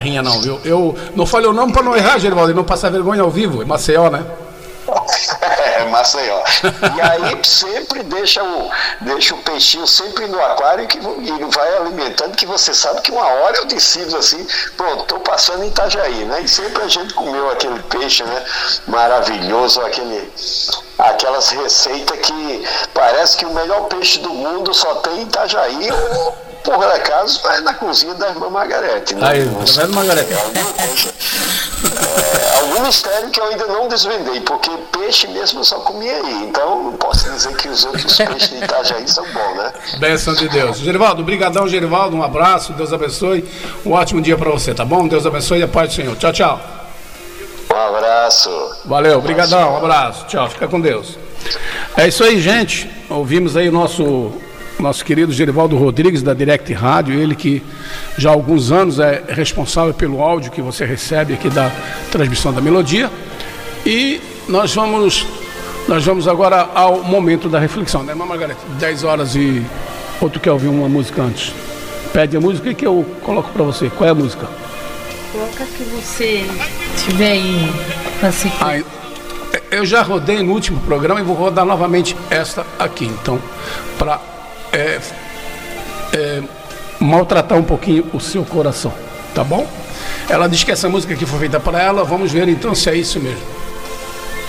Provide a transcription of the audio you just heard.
terrinha não, viu? Eu não falei o nome para não errar, Gerivaldo, e não passar vergonha ao vivo. É Maceió, né? Maceió. E aí sempre deixa o peixinho sempre no aquário e vai alimentando, que você sabe que uma hora eu decido assim, pronto, estou passando em Itajaí, né? E sempre a gente comeu aquele peixe, né? Maravilhoso, aquelas receitas que parece que o melhor peixe do mundo só tem em Itajaí, ou por acaso é na cozinha da irmã Margarete, né? Aí, da Margarete. Algum mistério que eu ainda não desvendei, porque peixe mesmo eu só comia aí, então não posso dizer que os outros peixes de Itajaí são bons, né? Bênção de Deus. Gerivaldo, brigadão, Gerivaldo, um abraço, Deus abençoe, um ótimo dia para você, tá bom? Deus abençoe e a paz do Senhor. Tchau, tchau. Um abraço. Valeu, brigadão, um abraço, tchau, fica com Deus. É isso aí, gente, ouvimos aí o nosso querido Gerivaldo Rodrigues, da Direct Rádio, ele que já há alguns anos é responsável pelo áudio que você recebe aqui da transmissão da Melodia. E nós vamos agora ao momento da reflexão, né, irmã Margarete? 10 horas e... Ou tu quer ouvir uma música antes? Pede a música que eu coloco para você. Qual é a música? Coloca que você tiver aí na sequência. Eu já rodei no último programa e vou rodar novamente esta aqui, então, para maltratar um pouquinho o seu coração, tá bom? Ela diz que essa música aqui foi feita para ela, vamos ver então se é isso mesmo.